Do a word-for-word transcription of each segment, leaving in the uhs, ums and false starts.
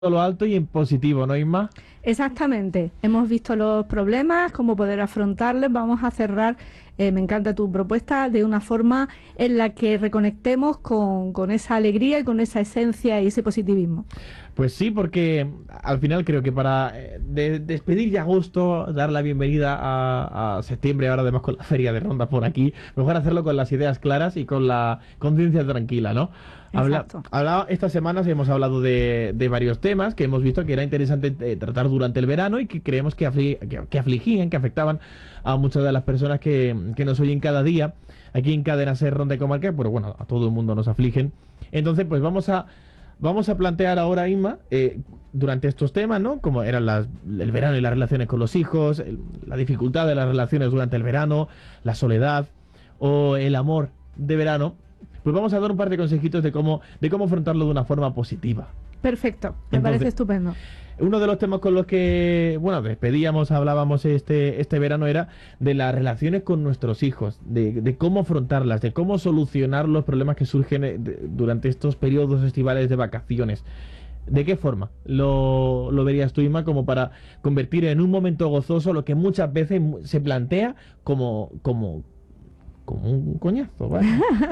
lo alto y en positivo, ¿no, Isma? Exactamente, hemos visto los problemas, cómo poder afrontarlos. Vamos a cerrar, eh, me encanta tu propuesta, de una forma en la que reconectemos con, con esa alegría y con esa esencia y ese positivismo. Pues sí, porque al final creo que para eh, de- despedir ya agosto, dar la bienvenida a, a septiembre, ahora además con la feria de Ronda por aquí, mejor hacerlo con las ideas claras y con la conciencia tranquila, ¿no? Habla, Exacto. habla- estas semanas hemos hablado de, de varios temas que hemos visto que era interesante eh, tratar durante el verano y que creemos que, afli- que, que afligían, que afectaban a muchas de las personas que, que nos oyen cada día aquí en Cadena Ser Ronda y Comarca, pero bueno, a todo el mundo nos afligen. Entonces, pues vamos a Vamos a plantear ahora, Inma, eh, durante estos temas, ¿no? Como eran las, el verano y las relaciones con los hijos, el- la dificultad de las relaciones durante el verano, la soledad o el amor de verano, pues vamos a dar un par de consejitos de cómo, de cómo afrontarlo de una forma positiva. Perfecto, me Entonces, parece estupendo. uno de los temas con los que, bueno, despedíamos, hablábamos este, este verano era de las relaciones con nuestros hijos, de, de cómo afrontarlas, de cómo solucionar los problemas que surgen eh, de- durante estos periodos estivales de vacaciones. ¿De qué forma lo, lo verías tú, Inma, como para convertir en un momento gozoso lo que muchas veces mu- se plantea como, como, como un coñazo, ¿vale?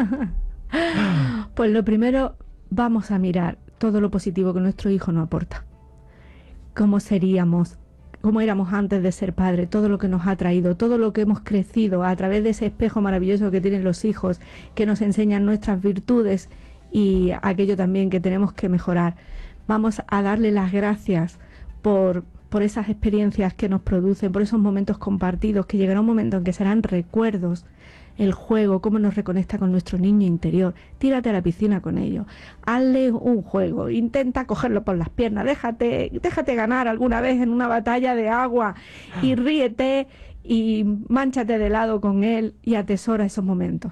Pues lo primero, vamos a mirar todo lo positivo que nuestro hijo nos aporta. Cómo seríamos, cómo éramos antes de ser padre, todo lo que nos ha traído, todo lo que hemos crecido a través de ese espejo maravilloso que tienen los hijos, que nos enseñan nuestras virtudes y aquello también que tenemos que mejorar. Vamos a darle las gracias por, por esas experiencias que nos producen, por esos momentos compartidos, que llegará un momento en que serán recuerdos. El juego, cómo nos reconecta con nuestro niño interior. Tírate a la piscina con ellos. Hazle un juego. Intenta cogerlo por las piernas. Déjate, déjate ganar alguna vez en una batalla de agua y ríete y mánchate de lado con él y atesora esos momentos.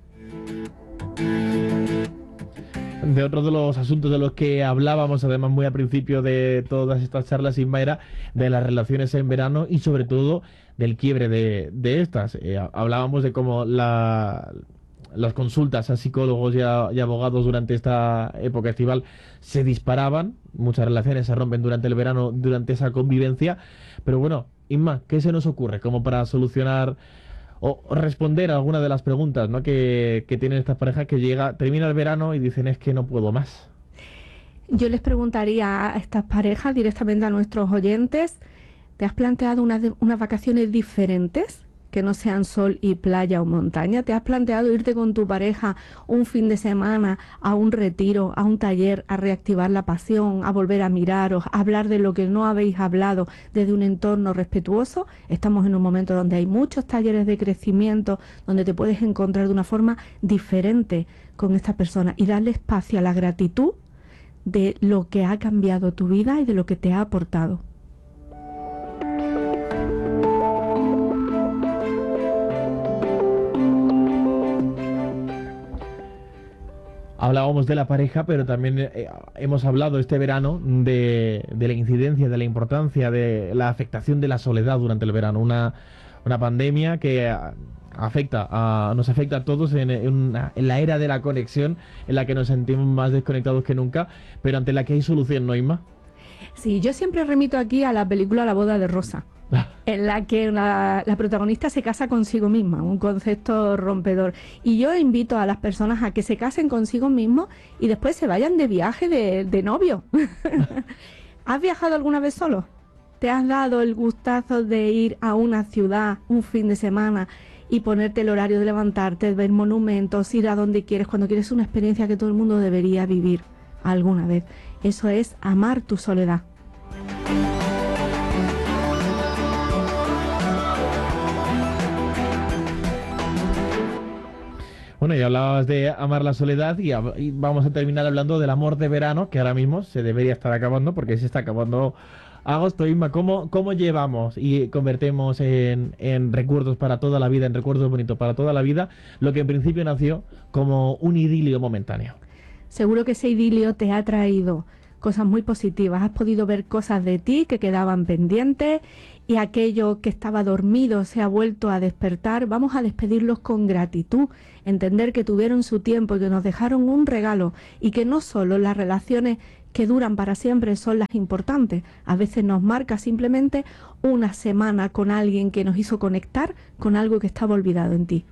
De otro de los asuntos de los que hablábamos, además muy al principio de todas estas charlas, Inma, era de las relaciones en verano y sobre todo del quiebre de, de estas. Eh, hablábamos de cómo la, las consultas a psicólogos y, a, y abogados durante esta época estival se disparaban, muchas relaciones se rompen durante el verano, durante esa convivencia, pero bueno, Inma, ¿qué se nos ocurre como para solucionar o responder a alguna de las preguntas, ¿no? que, que tienen estas parejas que llega, termina el verano y dicen es que no puedo más? Yo les preguntaría a estas parejas, directamente a nuestros oyentes, ¿te has planteado unas, de- unas vacaciones diferentes? Que no sean sol y playa o montaña. ¿Te has planteado irte con tu pareja un fin de semana a un retiro, a un taller, a reactivar la pasión, a volver a miraros, a hablar de lo que no habéis hablado desde un entorno respetuoso? Estamos en un momento donde hay muchos talleres de crecimiento, donde te puedes encontrar de una forma diferente con esta persona y darle espacio a la gratitud de lo que ha cambiado tu vida y de lo que te ha aportado. Hablábamos de la pareja, pero también eh, hemos hablado este verano de, de la incidencia, de la importancia, de la afectación de la soledad durante el verano. Una, una pandemia que ah, afecta a, nos afecta a todos en, en una- en la era de la conexión, en la que nos sentimos más desconectados que nunca, pero ante la que hay solución, ¿no, Inma? Sí, yo siempre remito aquí a la película La boda de Rosa, en la que la, la protagonista se casa consigo misma, un concepto rompedor. Y yo invito a las personas a que se casen consigo mismos y después se vayan de viaje de, de novio. ¿Has viajado alguna vez solo? ¿Te has dado el gustazo de ir a una ciudad un fin de semana y ponerte el horario de levantarte, ver monumentos, ir a donde quieres, cuando quieres una experiencia que todo el mundo debería vivir alguna vez? Eso es amar tu soledad. Bueno, y hablabas de amar la soledad y, hab- y vamos a terminar hablando del amor de verano, que ahora mismo se debería estar acabando porque se está acabando agosto. Isma, ¿cómo, cómo llevamos y convertimos en, en recuerdos para toda la vida, en recuerdos bonitos para toda la vida, lo que en principio nació como un idilio momentáneo? Seguro que ese idilio te ha traído cosas muy positivas. Has podido ver cosas de ti que quedaban pendientes y aquello que estaba dormido se ha vuelto a despertar. Vamos a despedirlos con gratitud, entender que tuvieron su tiempo y que nos dejaron un regalo y que no solo las relaciones que duran para siempre son las importantes. A veces nos marca simplemente una semana con alguien que nos hizo conectar con algo que estaba olvidado en ti.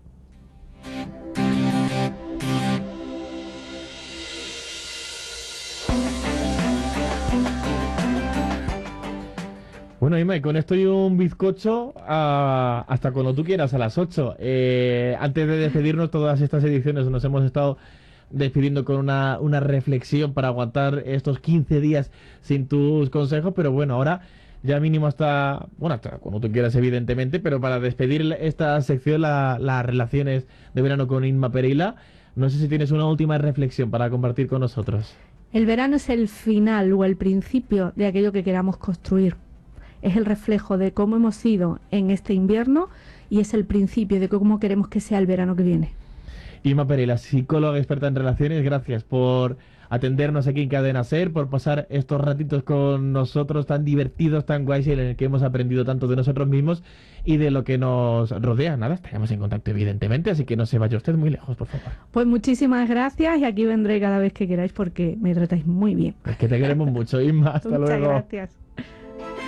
Bueno, Inma, y con esto y un bizcocho a- hasta cuando tú quieras, a las ocho. Eh, antes de despedirnos, todas estas ediciones nos hemos estado despidiendo con una, una reflexión para aguantar estos quince días sin tus consejos, pero bueno, ahora ya mínimo hasta, bueno, hasta cuando tú quieras, evidentemente, pero para despedir esta sección, la- las relaciones de verano con Inma Pereira, no sé si tienes una última reflexión para compartir con nosotros. El verano es el final o el principio de aquello que queramos construir. Es el reflejo de cómo hemos sido en este invierno y es el principio de cómo queremos que sea el verano que viene. Inma Pereira, psicóloga experta en relaciones, gracias por atendernos aquí en Cadena Ser, por pasar estos ratitos con nosotros tan divertidos, tan guays, y en el que hemos aprendido tanto de nosotros mismos y de lo que nos rodea. Nada, estaremos en contacto evidentemente, así que no se vaya usted muy lejos, por favor. Pues muchísimas gracias y aquí vendré cada vez que queráis porque me tratáis muy bien. Es que te queremos mucho, Inma, hasta Muchas luego. gracias.